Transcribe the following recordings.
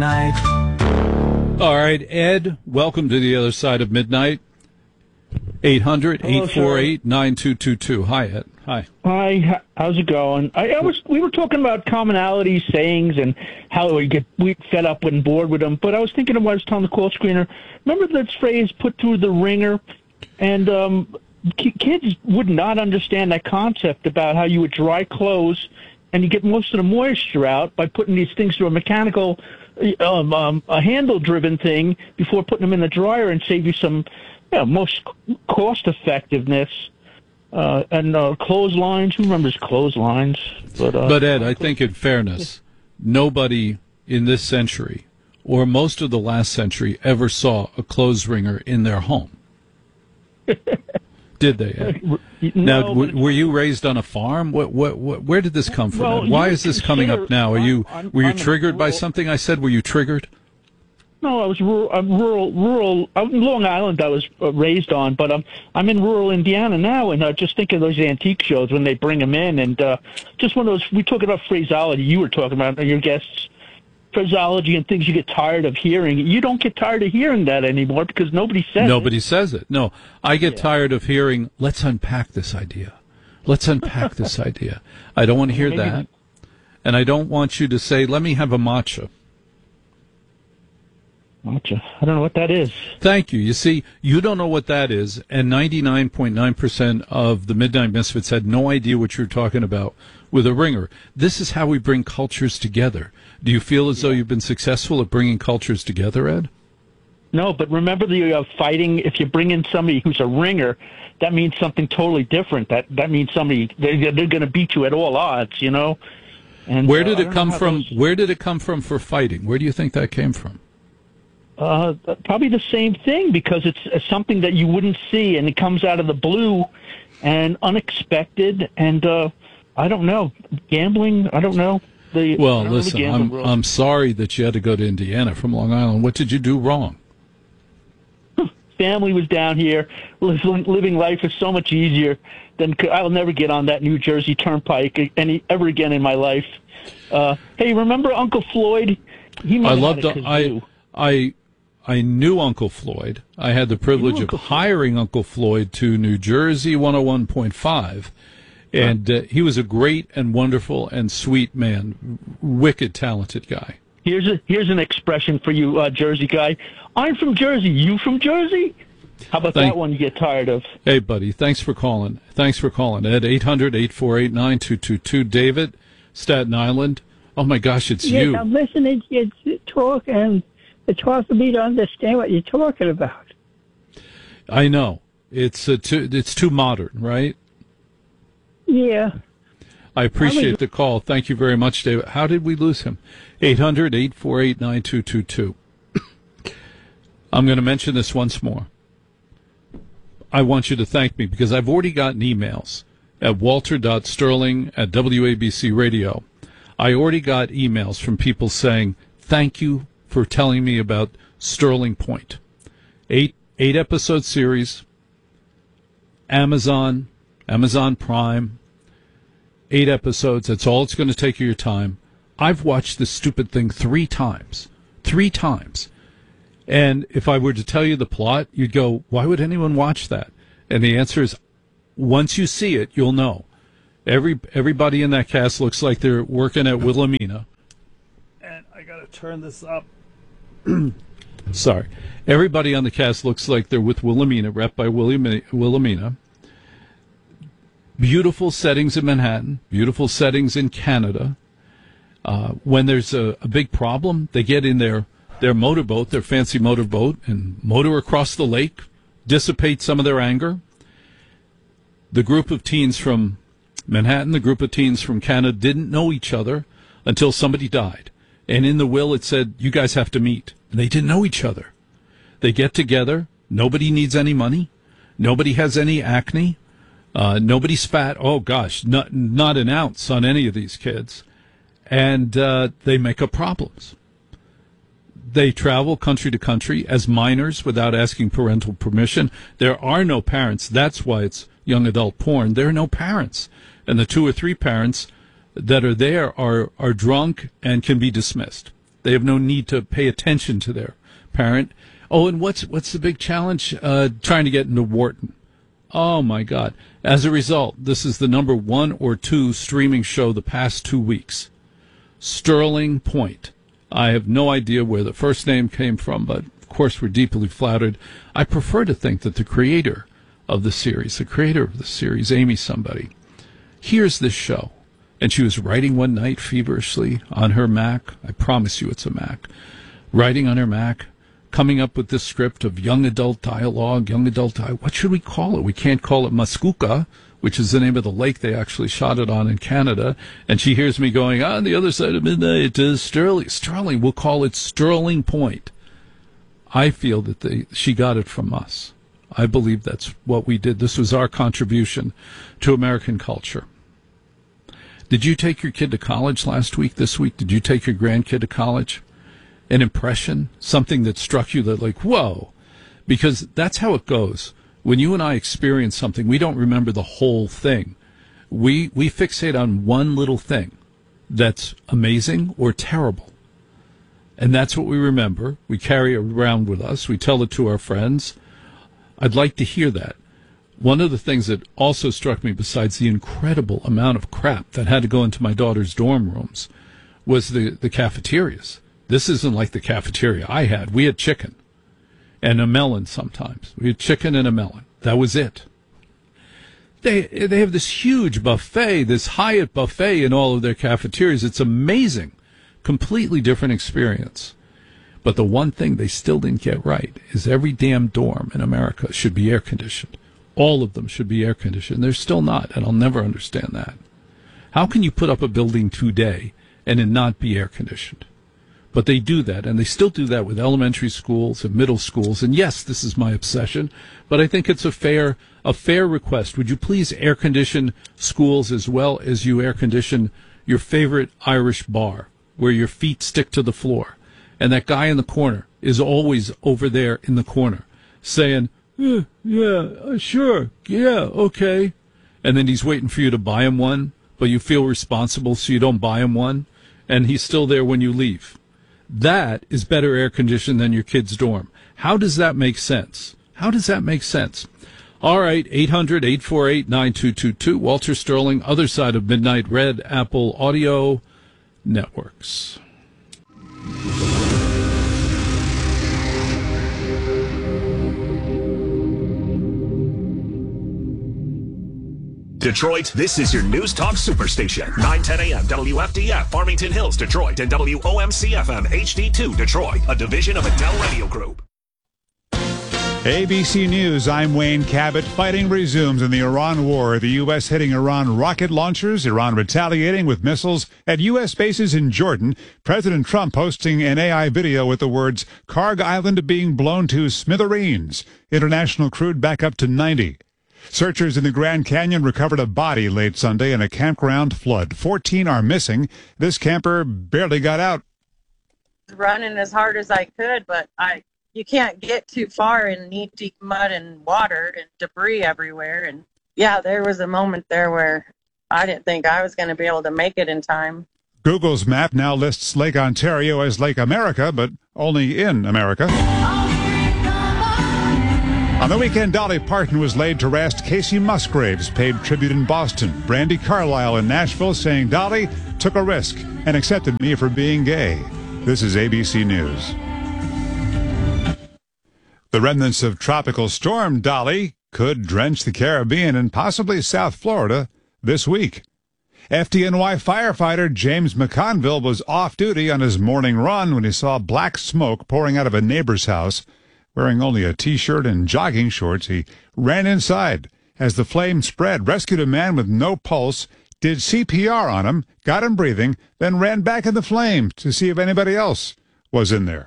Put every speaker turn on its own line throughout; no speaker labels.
midnight.
All right, Ed, welcome to the other side of midnight. 800-848-9222. Hi, Ed. Hi.
Hi. How's it going? We were talking about commonalities, sayings, and how we fed up and bored with them. But I was thinking of what I was telling the call screener. Remember that phrase, "put through the ringer"? And kids would not understand that concept about how you would dry clothes and you get most of the moisture out by putting these things through a mechanical, a handle-driven thing before putting them in the dryer and save you some, most cost-effectiveness. And clotheslines. Who remembers clotheslines?
But Ed, I think in fairness, nobody in this century or most of the last century ever saw a clothes wringer in their home. Did they, Ed? Now, were you raised on a farm? Where did this come from? Ed? Why is this coming up now? Were you triggered by something I said? Were you triggered?
No, I was rural. Out in Long Island, I was raised on, but I'm in rural Indiana now, and just think of those antique shows when they bring them in, and just one of those. We talk about phraseology. You were talking about your guests. Phraseology and things you get tired of hearing. You don't get tired of hearing that anymore because nobody says it.
Nobody says it. No, I get tired of hearing, let's unpack this idea. Let's unpack this idea. I don't want to hear that. And I don't want you to say, let me have a matcha.
Matcha? I don't know what that is.
Thank you. You see, you don't know what that is, and 99.9% of the Midnight Misfits had no idea what you're talking about with a ringer. This is how we bring cultures together. Do you feel as though you've been successful at bringing cultures together, Ed?
No, but remember the fighting. If you bring in somebody who's a ringer, that means something totally different. That means somebody they're going to beat you at all odds, And
where did it come from? Where did it come from for fighting? Where do you think that came from?
Probably the same thing, because it's something that you wouldn't see, and it comes out of the blue and unexpected. And I don't know, gambling. I don't know.
Well, listen, I'm sorry that you had to go to Indiana from Long Island. What did you do wrong?
Family was down here. Living life is so much easier than I'll never get on that New Jersey Turnpike ever again in my life. Hey, remember Uncle Floyd?
I knew Uncle Floyd. I had the privilege of hiring Uncle Floyd to New Jersey 101.5. And he was a great and wonderful and sweet man, wicked talented guy.
Here's an expression for you, Jersey guy. I'm from Jersey. You from Jersey? How about that one you get tired of?
Hey, buddy, thanks for calling. Ed, 800-848-9222. David, Staten Island. Oh, my gosh, it's you.
Yes, I'm listening to you talk, and it's hard for me to understand what you're talking about.
I know. It's too modern, right?
Yeah.
I appreciate the call. Thank you very much, David. How did we lose him? 800-848-9222. I'm going to mention this once more. I want you to thank me because I've already gotten emails at walter.sterling@WABC Radio. I already got emails from people saying, thank you for telling me about Sterling Point. Eight episode series, Amazon Prime, 8 episodes. That's all it's going to take you your time. I've watched this stupid thing 3 times. 3 times. And if I were to tell you the plot, you'd go, why would anyone watch that? And the answer is, once you see it, you'll know. Everybody in that cast looks like they're working at Wilhelmina. And I got to turn this up. Sorry. Everybody on the cast looks like they're with Wilhelmina, rep by Wilhelmina. Beautiful settings in Manhattan, beautiful settings in Canada. When there's a big problem, they get in their motorboat, their fancy motorboat, and motor across the lake, dissipate some of their anger. The group of teens from Manhattan, the group of teens from Canada didn't know each other until somebody died. And in the will it said, you guys have to meet. And they didn't know each other. They get together. Nobody needs any money. Nobody has any acne. Nobody spat, oh gosh, not an ounce on any of these kids. And they make up problems. They travel country to country as minors without asking parental permission. There are no parents. That's why it's young adult porn. There are no parents. And the 2 or 3 parents that are there are drunk and can be dismissed. They have no need to pay attention to their parent. Oh, and what's the big challenge? Trying to get into Wharton. Oh, my God. As a result, this is the number 1 or 2 streaming show the past 2 weeks. Sterling Point. I have no idea where the first name came from, but of course we're deeply flattered. I prefer to think that the creator of the series, Amy somebody, hears this show. And she was writing one night feverishly on her Mac. I promise you it's a Mac. Writing on her Mac, coming up with this script of young adult dialogue. What should we call it? We can't call it Muskoka, which is the name of the lake they actually shot it on in Canada. And she hears me going, on the other side of midnight is Sterling. Sterling, we'll call it Sterling Point. I feel that she got it from us. I believe that's what we did. This was our contribution to American culture. Did you take your kid to college this week? Did you take your grandkid to college? An impression? Something that struck you that like, whoa. Because that's how it goes. When you and I experience something, we don't remember the whole thing. We fixate on one little thing that's amazing or terrible. And that's what we remember. We carry it around with us. We tell it to our friends. I'd like to hear that. One of the things that also struck me, besides the incredible amount of crap that had to go into my daughter's dorm rooms, was the cafeterias. This isn't like the cafeteria I had. We had chicken and a melon sometimes. We had chicken and a melon. That was it. They have this huge buffet, this Hyatt buffet in all of their cafeterias. It's amazing. Completely different experience. But the one thing they still didn't get right is every damn dorm in America should be air-conditioned. All of them should be air-conditioned. They're still not, and I'll never understand that. How can you put up a building today and it not be air-conditioned? But they do that, and they still do that with elementary schools and middle schools. And yes, this is my obsession, but I think it's a fair request. Would you please air-condition schools as well as you air-condition your favorite Irish bar, where your feet stick to the floor, and that guy in the corner is always over there in the corner saying, sure, yeah, okay. And then he's waiting for you to buy him one, but you feel responsible so you don't buy him one, and he's still there when you leave. That is better air conditioned than your kid's dorm. How does that make sense? All right, 800-848-9222. Walter Sterling, other side of midnight, Red Apple Audio Networks.
Detroit, this is your News Talk Superstation. 9:10 a.m. WFDF, Farmington Hills, Detroit, and WOMC-FM HD2, Detroit, a division of Adele Radio Group.
ABC News, I'm Wayne Cabot. Fighting resumes in the Iran war. The U.S. hitting Iran rocket launchers, Iran retaliating with missiles at U.S. bases in Jordan. President Trump posting an AI video with the words, Karg Island being blown to smithereens. International crude back up to 90. Searchers in the Grand Canyon recovered a body late Sunday in a campground flood. 14 are missing. This camper barely got out.
Running as hard as I could, but you can't get too far in knee-deep mud and water and debris everywhere. And yeah, there was a moment there where I didn't think I was going to be able to make it in time.
Google's map now lists Lake Ontario as Lake America, but only in America. On the weekend, Dolly Parton was laid to rest. Casey Musgraves paid tribute in Boston. Brandi Carlile in Nashville saying Dolly took a risk and accepted me for being gay. This is ABC News. The remnants of Tropical Storm Dolly could drench the Caribbean and possibly South Florida this week. FDNY firefighter James McConville was off duty on his morning run when he saw black smoke pouring out of a neighbor's house. Wearing only a T-shirt and jogging shorts, he ran inside. As the flame spread, rescued a man with no pulse, did CPR on him, got him breathing, then ran back in the flames to see if anybody else was in there.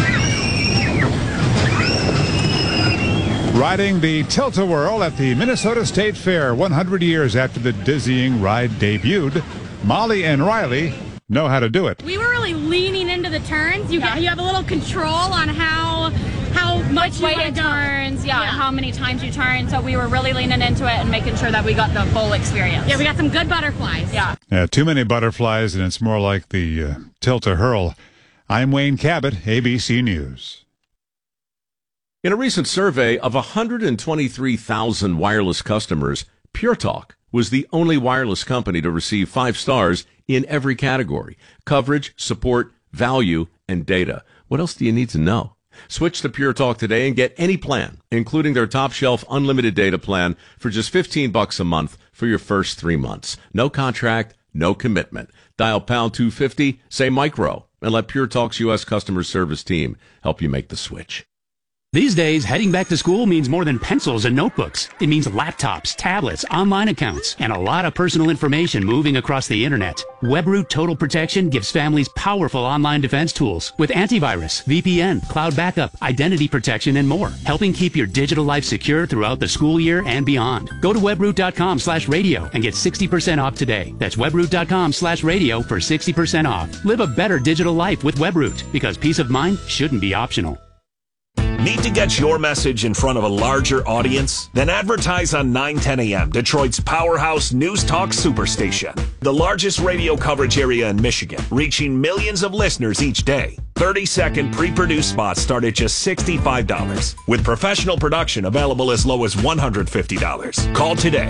Riding the Tilt-A-Whirl at the Minnesota State Fair 100 years after the dizzying ride debuted, Molly and Riley know how to do it.
We were really leaning into the turns. You have a little control on how much
way it turns, how many times you turn. So we were really leaning into it and making sure that we got the full experience.
Yeah, we got some good butterflies.
Yeah, too many butterflies, and it's more like the Tilt-A-Hurl. I'm Wayne Cabot, ABC News.
In a recent survey of 123,000 wireless customers, Pure Talk was the only wireless company to receive 5 stars in every category: coverage, support, value, and data. What else do you need to know? Switch to Pure Talk today and get any plan, including their top shelf unlimited data plan, for just $15 a month for your first 3 months. No contract, no commitment. Dial pound 250, say micro, and let Pure Talk's U.S. customer service team help you make the switch.
These days, heading back to school means more than pencils and notebooks. It means laptops, tablets, online accounts, and a lot of personal information moving across the internet. WebRoot Total Protection gives families powerful online defense tools with antivirus, VPN, cloud backup, identity protection, and more, helping keep your digital life secure throughout the school year and beyond. Go to webroot.com/radio and get 60% off today. That's webroot.com/radio for 60% off. Live a better digital life with WebRoot, because peace of mind shouldn't be optional.
Need to get your message in front of a larger audience? Then advertise on 910 AM, Detroit's powerhouse news talk superstation. The largest radio coverage area in Michigan, reaching millions of listeners each day. 30-second pre-produced spots start at just $65, with professional production available as low as $150. Call today,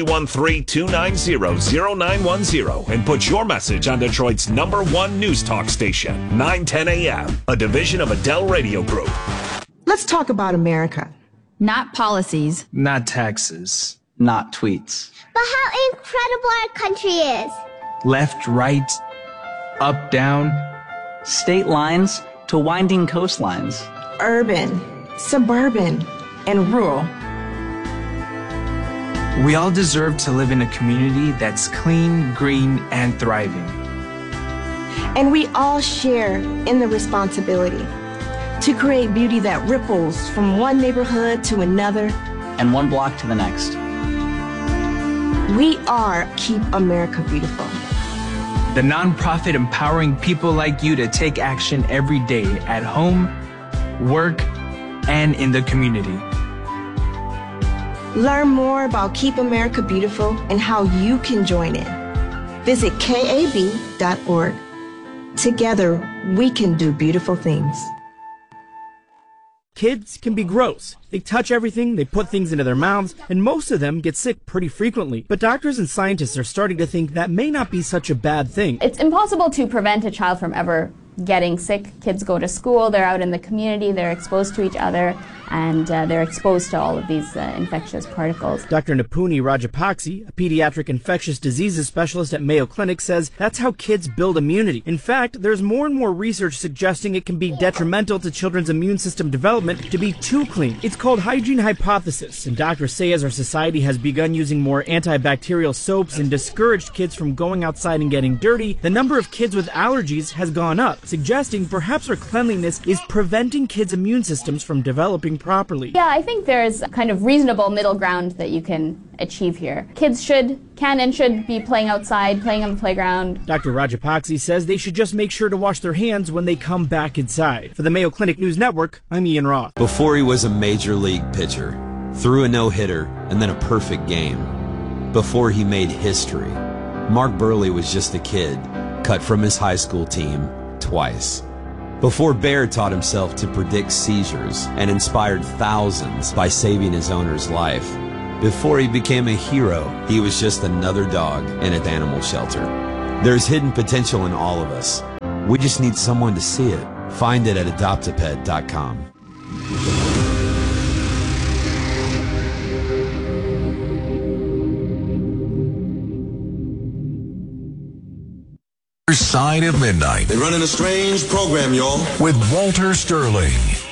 313-290-0910, and put your message on Detroit's #1 news talk station, 910 AM, a division of Adele Radio Group.
Let's talk about America.
Not policies.
Not taxes. Not tweets.
But how incredible our country is.
Left, right, up, down. State lines to winding coastlines.
Urban, suburban, and rural.
We all deserve to live in a community that's clean, green, and thriving.
And we all share in the responsibility to create beauty that ripples from one neighborhood to another
and one block to the next.
We are Keep America Beautiful,
the nonprofit empowering people like you to take action every day at home, work, and in the community.
Learn more about Keep America Beautiful and how you can join in. Visit KAB.org. Together, we can do beautiful things.
Kids can be gross. They touch everything, they put things into their mouths, and most of them get sick pretty frequently. But doctors and scientists are starting to think that may not be such a bad thing.
It's impossible to prevent a child from ever getting sick. Kids go to school, they're out in the community, they're exposed to each other, and they're exposed to all of these infectious particles.
Dr. Nipuni Rajapakse, a pediatric infectious diseases specialist at Mayo Clinic, says that's how kids build immunity. In fact, there's more and more research suggesting it can be detrimental to children's immune system development to be too clean. It's called hygiene hypothesis, and doctors say as our society has begun using more antibacterial soaps and discouraged kids from going outside and getting dirty, the number of kids with allergies has gone up, suggesting perhaps our cleanliness is preventing kids' immune systems from developing properly.
Yeah, I think there's a kind of reasonable middle ground that you can achieve here. Kids can and should be playing outside, playing on the playground.
Dr. Rajapakse says they should just make sure to wash their hands when they come back inside. For the Mayo Clinic News Network, I'm Ian Roth.
Before he was a major league pitcher, threw a no-hitter, and then a perfect game. Before he made history, Mark Burley was just a kid, cut from his high school team twice. Before Bear taught himself to predict seizures and inspired thousands by saving his owner's life. Before he became a hero, he was just another dog in an animal shelter. There's hidden potential in all of us. We just need someone to see it. Find it at adoptapet.com.
Side of Midnight.
They're running a strange program, y'all.
With Walter Sterling.